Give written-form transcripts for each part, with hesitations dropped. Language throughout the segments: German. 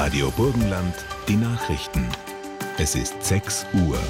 Radio Burgenland, die Nachrichten. Es ist 6 Uhr.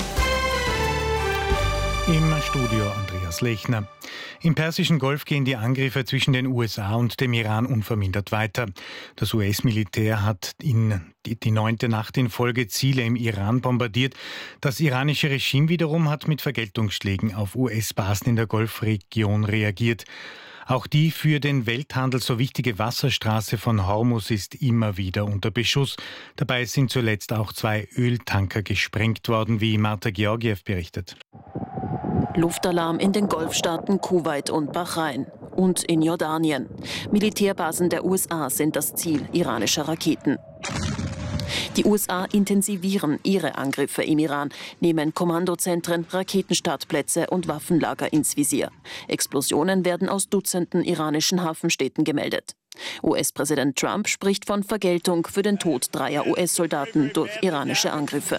Im Studio Andreas Lechner. Im Persischen Golf gehen die Angriffe zwischen den USA und dem Iran unvermindert weiter. Das US-Militär hat die 9. Nacht in Folge Ziele im Iran bombardiert. Das iranische Regime wiederum hat mit Vergeltungsschlägen auf US-Basen in der Golfregion reagiert. Auch die für den Welthandel so wichtige Wasserstraße von Hormuz ist immer wieder unter Beschuss. Dabei sind zuletzt auch 2 Öltanker gesprengt worden, wie Marta Georgiev berichtet. Luftalarm in den Golfstaaten Kuwait und Bahrain und in Jordanien. Militärbasen der USA sind das Ziel iranischer Raketen. Die USA intensivieren ihre Angriffe im Iran, nehmen Kommandozentren, Raketenstartplätze und Waffenlager ins Visier. Explosionen werden aus Dutzenden iranischen Hafenstädten gemeldet. US-Präsident Trump spricht von Vergeltung für den Tod 3 US-Soldaten durch iranische Angriffe.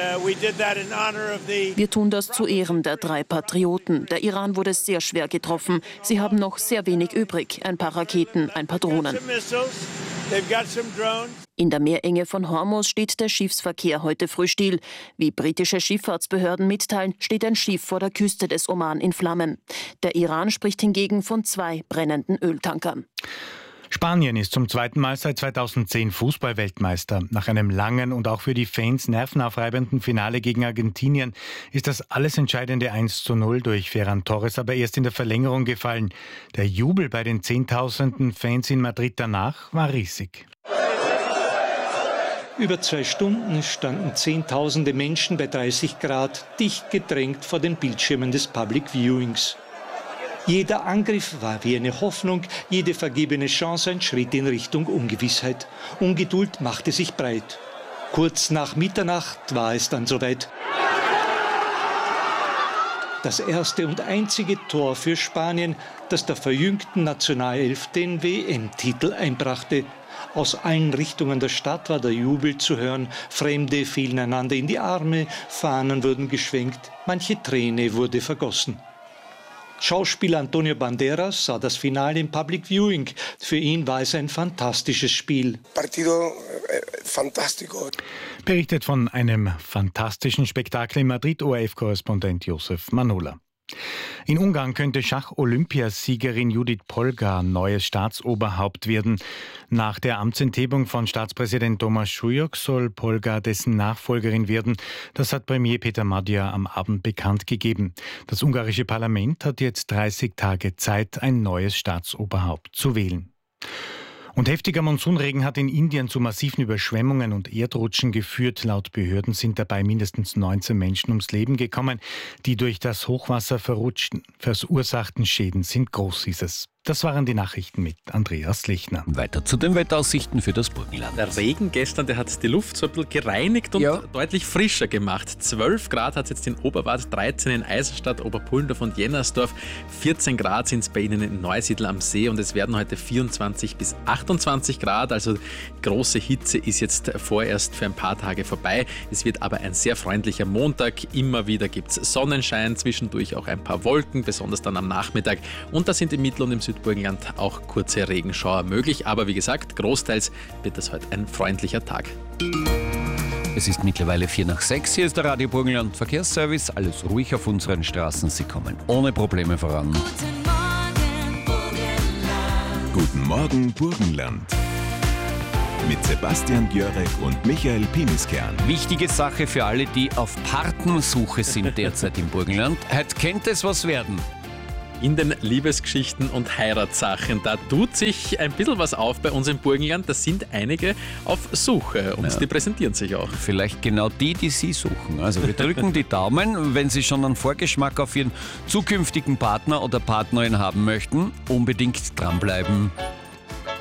Wir tun das zu Ehren der 3 Patrioten. Der Iran wurde sehr schwer getroffen. Sie haben noch sehr wenig übrig. Ein paar Raketen, ein paar Drohnen. In der Meerenge von Hormuz steht der Schiffsverkehr heute früh still. Wie britische Schifffahrtsbehörden mitteilen, steht ein Schiff vor der Küste des Oman in Flammen. Der Iran spricht hingegen von 2 brennenden Öltankern. Spanien ist zum 2. Mal seit 2010 Fußball-Weltmeister. Nach einem langen und auch für die Fans nervenaufreibenden Finale gegen Argentinien ist das alles entscheidende 1:0 durch Ferran Torres aber erst in der Verlängerung gefallen. Der Jubel bei den Zehntausenden Fans in Madrid danach war riesig. Über 2 Stunden standen Zehntausende Menschen bei 30 Grad dicht gedrängt vor den Bildschirmen des Public Viewings. Jeder Angriff war wie eine Hoffnung, jede vergebene Chance ein Schritt in Richtung Ungewissheit. Ungeduld machte sich breit. Kurz nach Mitternacht war es dann soweit. Das erste und einzige Tor für Spanien, das der verjüngten Nationalelf den WM-Titel einbrachte. Aus allen Richtungen der Stadt war der Jubel zu hören. Fremde fielen einander in die Arme, Fahnen wurden geschwenkt, manche Träne wurde vergossen. Schauspieler Antonio Banderas sah das Finale im Public Viewing. Für ihn war es ein fantastisches Spiel. Partido fantástico. Berichtet von einem fantastischen Spektakel in Madrid ORF-Korrespondent Josef Manola. In Ungarn könnte Schach-Olympiasiegerin Judith Polgar neues Staatsoberhaupt werden. Nach der Amtsenthebung von Staatspräsident Tomáš Šujuk soll Polgar dessen Nachfolgerin werden. Das hat Premier Peter Magyar am Abend bekannt gegeben. Das ungarische Parlament hat jetzt 30 Tage Zeit, ein neues Staatsoberhaupt zu wählen. Und heftiger Monsunregen hat in Indien zu massiven Überschwemmungen und Erdrutschen geführt. Laut Behörden sind dabei mindestens 19 Menschen ums Leben gekommen. Die durch das Hochwasser verursachten Schäden sind groß, hieß es. Das waren die Nachrichten mit Andreas Lechner. Weiter zu den Wetteraussichten für das Burgenland. Der Regen gestern, der hat die Luft so ein bisschen gereinigt und deutlich frischer gemacht. 12 Grad hat es jetzt in Oberwart, 13 in Eisenstadt, Oberpullendorf und Jennersdorf. 14 Grad sind es bei Ihnen in Neusiedl am See und es werden heute 24 bis 28 Grad. Also große Hitze ist jetzt vorerst für ein paar Tage vorbei. Es wird aber ein sehr freundlicher Montag. Immer wieder gibt es Sonnenschein, zwischendurch auch ein paar Wolken, besonders dann am Nachmittag. Und da sind im Mittel- und im Südburgenland auch kurze Regenschauer möglich. Aber wie gesagt, großteils wird das heute ein freundlicher Tag. Es ist mittlerweile 5:45. Hier ist der Radio Burgenland Verkehrsservice. Alles ruhig auf unseren Straßen. Sie kommen ohne Probleme voran. Guten Morgen Burgenland. Mit Sebastian Gjörek und Michael Piniskern. Wichtige Sache für alle, die auf Partnersuche sind derzeit im Burgenland. Heute könnte es was werden. In den Liebesgeschichten und Heiratssachen, da tut sich ein bisschen was auf bei uns im Burgenland. Da sind einige auf Suche und die präsentieren sich auch. Vielleicht genau die Sie suchen. Also wir drücken die Daumen, wenn Sie schon einen Vorgeschmack auf Ihren zukünftigen Partner oder Partnerin haben möchten, unbedingt dranbleiben.